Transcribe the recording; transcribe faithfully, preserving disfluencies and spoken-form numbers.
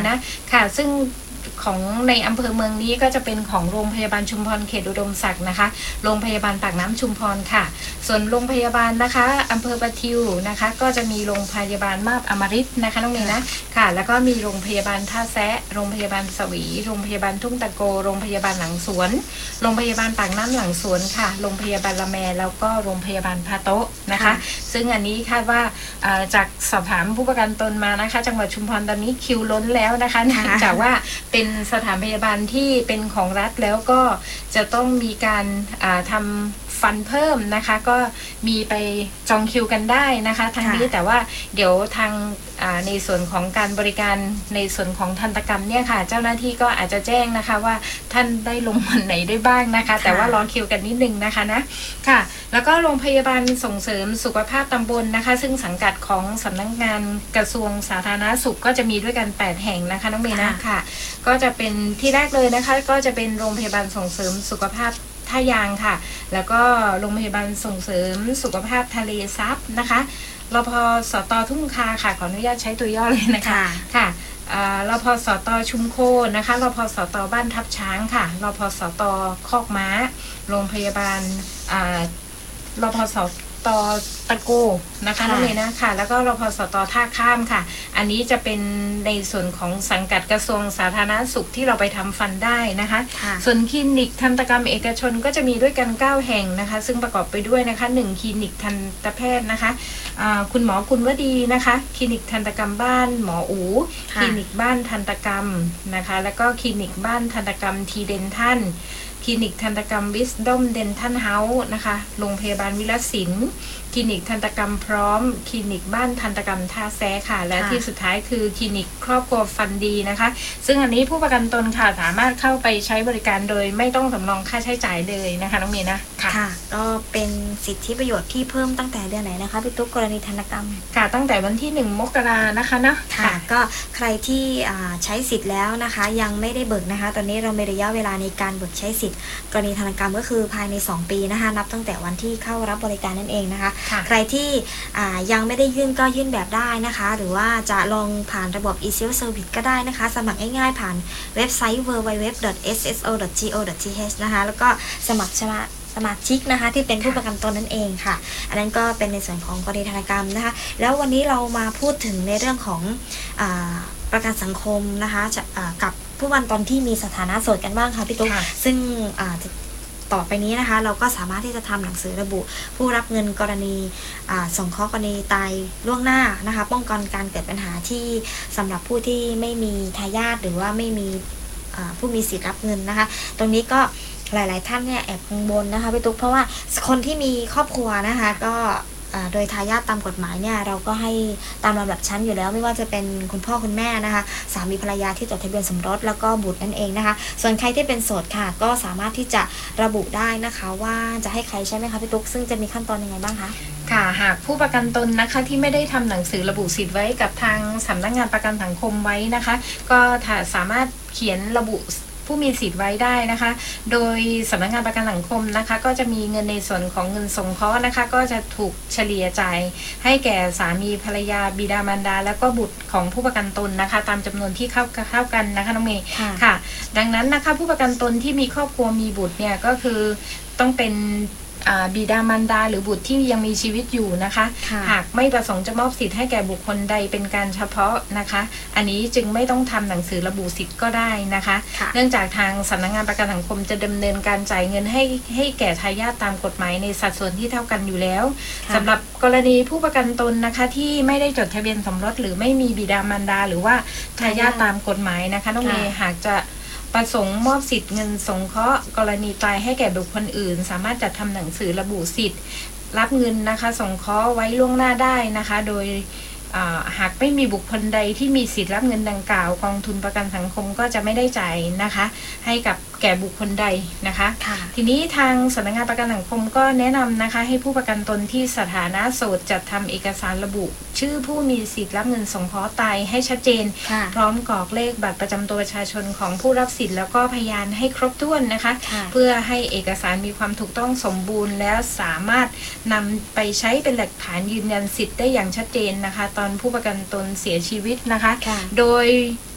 นะค่ะซึ่งของในอำเภอเมืองนี้ก็จะเป็นของโรงพยาบาลชุมพรเขตอุดมศักดิ์นะคะโรงพยาบาลปากน้ำชุมพรค่ะส่วนโรงพยาบาลนะคะอำเภอประทิวนะคะก็จะมีโรงพยาบาลมาบอมฤตนะคะน้องเมย์นะค่ะแล้วก็มีโรงพยาบาลท่าแซะโรงพยาบาลสวีโรงพยาบาลทุ่งตะโกโรงพยาบาลหลังสวนโรงพยาบาลปากน้ำหลังสวนค่ะโรงพยาบาลละแมแล้วก็โรงพยาบาลพาโต๊ะนะคะซึ่งอันนี้คาดว่าจากสอบถามผู้ประกันตนมานะคะจังหวัดชุมพรตอนนี้คิวล้นแล้วนะคะเนื่องจากว่าเป็นสถานพยาบาลที่เป็นของรัฐแล้วก็จะต้องมีการทำฟันเพิ่มนะคะก็มีไปจองคิวกันได้นะคะทางนี้แต่ว่าเดี๋ยวทางในส่วนของการบริการในส่วนของทันตกรรมเนี่ยค่ะเจ้าหน้าที่ก็อาจจะแจ้งนะคะว่าท่านได้ลงวันไหนได้บ้างนะคะแต่ว่ารอคิวกันนิดนึงนะคะนะค่ะแล้วก็โรงพยาบาลส่งเสริมสุขภาพตำบลนะคะซึ่งสังกัดของสำนักงานกระทรวงสาธารณสุขก็จะมีด้วยกันแปดแห่งนะคะน้องเมย์นะค่ะก็จะเป็นที่แรกเลยนะคะก็จะเป็นโรงพยาบาลส่งเสริมสุขภาพท่ายางค่ะแล้วก็โรงพยาบาลส่งเสริมสุขภาพทะเลซับนะคะรพสตทุ่งคาค่ะขออนุญาตใช้ตัวย่อเลยนะคะค่ะรพสตชุมโคนะคะรพสตบ้านทับช้างค่ะรพสตคอกม้าโรงพยาบาลรพสตตะโกนะคะน้องเมย์นะค่ะแล้วก็รพสตท่าข้ามค่ะอันนี้จะเป็นในส่วนของสังกัดกระทรวงสาธารณสุขที่เราไปทำฟันได้นะคะส่วนคลินิกทันตกรรมเอกชนก็จะมีด้วยกันเก้าแห่งนะคะซึ่งประกอบไปด้วยนะคะหนึ่งคลินิกทันตแพทย์นะคะคุณหมอคุณวดีนะคะคลินิกทันตกรรมบ้านหมออูคลินิกบ้านทันตกรรมนะคะแล้วก็คลินิกบ้านทันตกรรมทีเดนทันคลินิกทันตกรรมวิสดอมเดนทันเฮาส์นะคะโรงพยาบาลวิลสินคลินิกทันตกรรมพร้อมคลินิกบ้านทันตกรรมท่าแซะค่ะและที่สุดท้ายคือคลินิกครอบครัวฟันดีนะคะซึ่งอันนี้ผู้ประกันตนค่ะสามารถเข้าไปใช้บริการโดยไม่ต้องสำรองค่าใช้จ่ายเลยนะคะน้องเมย์นะค่ะก็เป็นสิทธิประโยชน์ที่เพิ่มตั้งแต่เดือนไหนนะคะพี่ตุ๊กกรณีทันตกรรมค่ะตั้งแต่วันที่หนึ่งมกรานะคะนะค่ะก็ใครที่ใช้สิทธิ์แล้วนะคะยังไม่ได้เบิกนะคะตอนนี้เรามีระยะเวลาในการเบิกใช้สิทธิ์กรณีทันตกรรมก็คือภายในสองปีนะคะนับตั้งแต่วันที่เข้ารับบริการนั่นเองนะคะใครที่ยังไม่ได้ยื่นก็ยื่นแบบได้นะคะหรือว่าจะลองผ่านระบบ e-self service ก็ได้นะคะสมัครง่ายๆผ่านเว็บไซต์ ดับเบิลยู ดับเบิลยู ดับเบิลยู ดอท เอส เอส โอ ดอท จี โอ ดอท ที เอช นะคะแล้วก็สมัครสมาสมาชิกนะคะที่เป็นผู้ประกันตนนั่นเองค่ะอันนั้นก็เป็นในส่วนของกรณีธนกรรมนะคะแล้ววันนี้เรามาพูดถึงในเรื่องของประกันสังคมนะคะกับผู้ประกันตนที่มีสถานะโสดกันบ้างค่ะพี่ตุ๊กซึ่งต่อไปนี้นะคะเราก็สามารถที่จะทำหนังสือระบุผู้รับเงินกรณีสงเคราะห์กรณีตายล่วงหน้านะคะป้องกันการเกิดปัญหาที่สำหรับผู้ที่ไม่มีทายาทหรือว่าไม่มีผู้มีสิทธิ์รับเงินนะคะตรงนี้ก็หลายๆท่านเนี่ยแอบกังวลนะคะพี่ตุ๊กเพราะว่าคนที่มีครอบครัวนะคะก็โดยทายาทตามกฎหมายเนี่ยเราก็ให้ตามลำดับชั้นอยู่แล้วไม่ว่าจะเป็นคุณพ่อคุณแม่นะคะสามีภรรยาที่จดทะเบียนสมรสแล้วก็บุตรนั่นเองนะคะส่วนใครที่เป็นโสดค่ะก็สามารถที่จะระบุได้นะคะว่าจะให้ใครใช่ไหมคะพี่ตุ๊กซึ่งจะมีขั้นตอนยังไงบ้างคะค่ะหากผู้ประกันตนนะคะที่ไม่ได้ทำหนังสือระบุสิทธิ์ไว้กับทางสำนักงานประกันสังคมไว้นะคะก็สามารถเขียนระบุผู้มีสิทธิ์ไว้ได้นะคะโดยสำนักงานประกันสังคมนะคะก็จะมีเงินในส่วนของเงินสงเคราะห์นะคะก็จะถูกเฉลี่ยจ่ายให้แก่สามีภรรยาบิดามารดาแล้วก็บุตรของผู้ประกันตนนะคะตามจำนวนที่เข้าเข้ากันนะคะน้องเมย์ค่ะดังนั้นนะคะผู้ประกันตนที่มีครอบครัวมีบุตรเนี่ยก็คือต้องเป็นบิดามารดาหรือบุตรที่ยังมีชีวิตอยู่นะคะหากไม่ประสงค์จะมอบสิทธิ์ให้แก่บุคคลใดเป็นการเฉพาะนะคะอันนี้จึงไม่ต้องทำหนังสือระบุสิทธิ์ก็ได้นะคะเนื่องจากทางสำนักงานประกันสังคมจะดำเนินการจ่ายเงินให้ให้แก่ทายาทตามกฎหมายในสัดส่วนที่เท่ากันอยู่แล้วสำหรับกรณีผู้ประกันตนนะคะที่ไม่ได้จดทะเบียนสมรสหรือไม่มีบิดามารดาหรือว่าทายาทตามกฎหมายนะคะน้องเมย์หากจะประสงค์มอบสิทธิ์เงินสงเคราะห์กรณีตายให้แก่บุคคลอื่นสามารถจัดทำหนังสือระบุสิทธิ์รับเงินนะคะสงเคราะห์ไว้ล่วงหน้าได้นะคะโดยหากไม่มีบุคคลใดที่มีสิทธิ์รับเงินดังกล่าวกองทุนประกันสังคมก็จะไม่ได้จ่ายนะคะให้กับแก่บุคคลใดนะคะทีนี้ทางสำนักงานประกันสังคมก็แนะนำนะคะให้ผู้ประกันตนที่สถานะโสดจัดทำเอกสารระบุชื่อผู้มีสิทธิ์รับเงินสงเคราะห์ตายให้ชัดเจนพร้อมกรอกเลขบัตรประจำตัวประชาชนของผู้รับสิทธิ์แล้วก็พยานให้ครบถ้วนนะคะเพื่อให้เอกสารมีความถูกต้องสมบูรณ์แล้วสามารถนำไปใช้เป็นหลักฐานยืนยันสิทธิ์ได้อย่างชัดเจนนะคะตอนผู้ประกันตนเสียชีวิตนะคะโดย